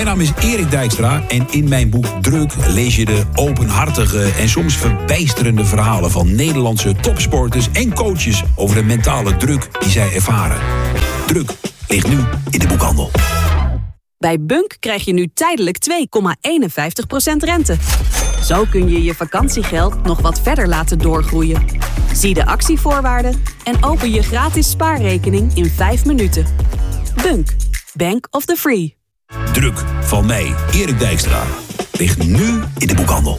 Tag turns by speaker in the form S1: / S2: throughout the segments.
S1: naam is Erik Dijkstra en in mijn boek Druk lees je de openhartige en soms verbijsterende verhalen van Nederlandse topsporters en coaches over de mentale druk die zij ervaren. Druk ligt nu in de boekhandel.
S2: Bij Bunk krijg je nu tijdelijk 2,51% rente. Zo kun je je vakantiegeld nog wat verder laten doorgroeien. Zie de actievoorwaarden en open je gratis spaarrekening in 5 minuten. Bunk, Bank of the Free.
S1: Druk van mij, Erik Dijkstra, ligt nu in de boekhandel.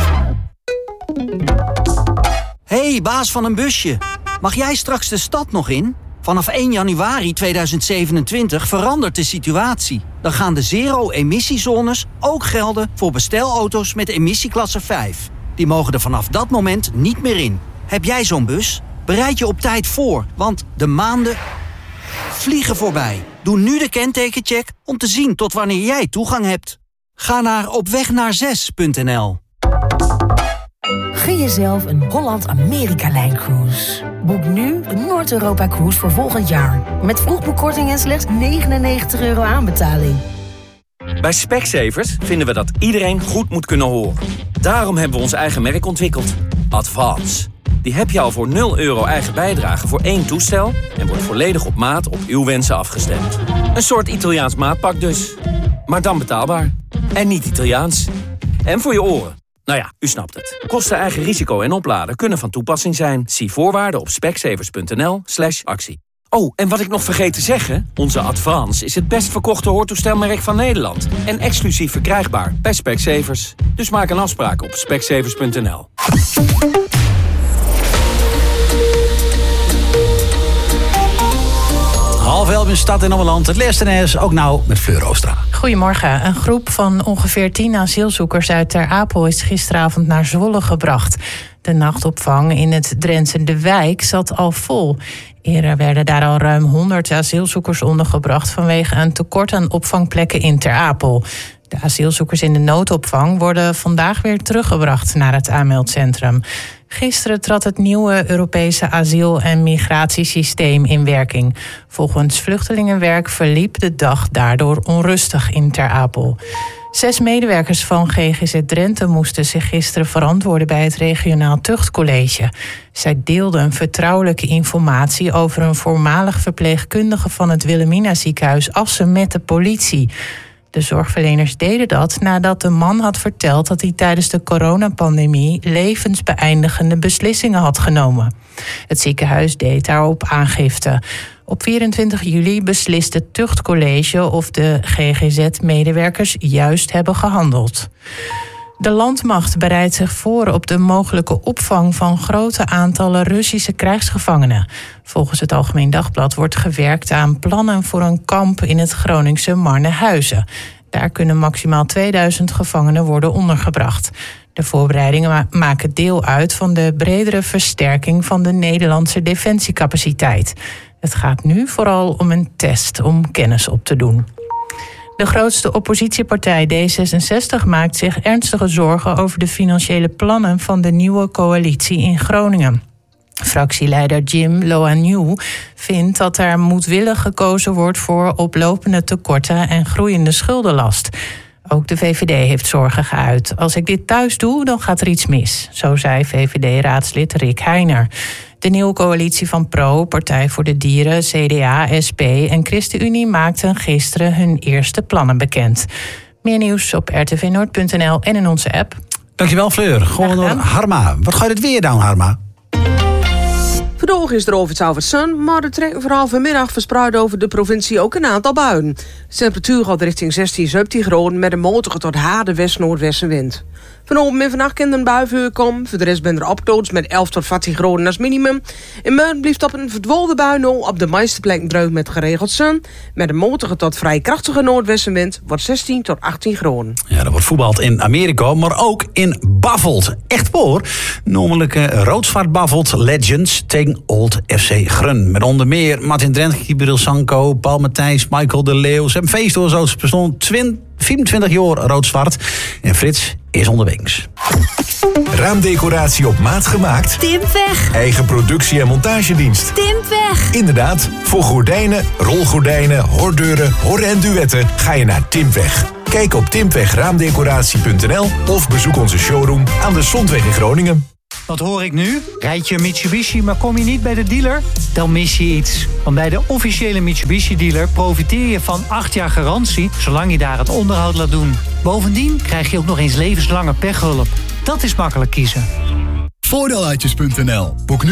S3: Hey, baas van een busje. Mag jij straks de stad nog in? Vanaf 1 januari 2027 verandert de situatie. Dan gaan de zero-emissiezones ook gelden voor bestelauto's met emissieklasse 5. Die mogen er vanaf dat moment niet meer in. Heb jij zo'n bus? Bereid je op tijd voor, want de maanden vliegen voorbij. Doe nu de kentekencheck om te zien tot wanneer jij toegang hebt. Ga naar opwegnaar6.nl.
S4: Gun jezelf een Holland-Amerika-lijncruise. Boek nu de Noord-Europa-cruise voor volgend jaar. Met vroegboekkorting en slechts €99 aanbetaling.
S5: Bij Specsavers vinden we dat iedereen goed moet kunnen horen. Daarom hebben we ons eigen merk ontwikkeld. Advance. Die heb je al voor €0 eigen bijdrage voor 1 toestel... en wordt volledig op maat op uw wensen afgestemd. Een soort Italiaans maatpak dus. Maar dan betaalbaar. En niet Italiaans. En voor je oren. Nou ja, u snapt het. Kosten, eigen risico en opladen kunnen van toepassing zijn. Zie voorwaarden op specsavers.nl/actie. Oh, en wat ik nog vergeet te zeggen... onze Advance is het best verkochte hoortoestelmerk van Nederland. En exclusief verkrijgbaar bij Specsavers. Dus maak een afspraak op specsavers.nl.
S6: 10:30 in Stad en Ommeland. Het Leerstenes, ook nou met Fleur Oostra.
S7: Goedemorgen. Een groep van ongeveer 10 asielzoekers uit Ter Apel is gisteravond naar Zwolle gebracht. De nachtopvang in het Drentse De Wijk zat al vol. Eerder werden daar al ruim 100 asielzoekers ondergebracht vanwege een tekort aan opvangplekken in Ter Apel. De asielzoekers in de noodopvang worden vandaag weer teruggebracht naar het aanmeldcentrum. Gisteren trad het nieuwe Europese asiel- en migratiesysteem in werking. Volgens Vluchtelingenwerk verliep de dag daardoor onrustig in Ter Apel. 6 medewerkers van GGZ Drenthe moesten zich gisteren verantwoorden bij het regionaal tuchtcollege. Zij deelden vertrouwelijke informatie over een voormalig verpleegkundige van het Wilhelmina ziekenhuis Assen met de politie. De zorgverleners deden dat nadat de man had verteld dat hij tijdens de coronapandemie levensbeëindigende beslissingen had genomen. Het ziekenhuis deed daarop aangifte. Op 24 juli beslist het tuchtcollege of de GGZ-medewerkers juist hebben gehandeld. De landmacht bereidt zich voor op de mogelijke opvang van grote aantallen Russische krijgsgevangenen. Volgens het Algemeen Dagblad wordt gewerkt aan plannen voor een kamp in het Groningse Marnehuizen. Daar kunnen maximaal 2000 gevangenen worden ondergebracht. De voorbereidingen maken deel uit van de bredere versterking van de Nederlandse defensiecapaciteit. Het gaat nu vooral om een test om kennis op te doen. De grootste oppositiepartij D66 maakt zich ernstige zorgen over de financiële plannen van de nieuwe coalitie in Groningen. Fractieleider Jim Loannou vindt dat er moedwillig gekozen wordt voor oplopende tekorten en groeiende schuldenlast. Ook de VVD heeft zorgen geuit. Als ik dit thuis doe, dan gaat er iets mis, zo zei VVD-raadslid Rick Heijner. De nieuwe coalitie van PRO, Partij voor de Dieren, CDA, SP en ChristenUnie maakten gisteren hun eerste plannen bekend. Meer nieuws op rtvnoord.nl en in onze app.
S6: Dankjewel Fleur. Gewoon door Harma. Wat gaat het weer doen, Harma?
S8: Vandaag is er over het zon, maar er trekken vooral vanmiddag verspreid over de provincie ook een aantal buien. De temperatuur gaat richting 16, 17 graden met een matige tot harde west-noordwestenwind. Vanavond en vannacht kan er een bui voorkomen. Voor de rest ben er opkloots met 11 tot 14 graden als minimum. In Meuden blijft op een verdwolde bui op de meeste plekken droog met geregeld zon. Met een matige tot vrij krachtige noordwestenwind wordt 16 tot 18 graden.
S6: Ja, er wordt voetbald in Amerika, maar ook in Baffelt. Echt voor. Namelijk rood-zwart Baffelt Legends tegen Old FC Grun. Met onder meer Martin Drenthe, Kibril Sanko, Paul Matthijs, Michael de Leeuw. Ze hebben feest door zo'n persoon 24 jaar rood-zwart. En Frits is onderwegs.
S9: Raamdecoratie op maat gemaakt?
S10: Timpweg.
S9: Eigen productie- en montagedienst?
S10: Timpweg.
S9: Inderdaad, voor gordijnen, rolgordijnen, hordeuren, hor- en duetten ga je naar Timpweg. Kijk op timwegraamdecoratie.nl of bezoek onze showroom aan de Zondweg in Groningen.
S10: Wat hoor ik nu? Rijd je een Mitsubishi, maar kom je niet bij de dealer? Dan mis je iets. Want bij de officiële Mitsubishi-dealer profiteer je van 8 jaar garantie, zolang je daar het onderhoud laat doen. Bovendien krijg je ook nog eens levenslange pechhulp. Dat is makkelijk kiezen.
S11: Voordeeluitjes.nl. Boek nu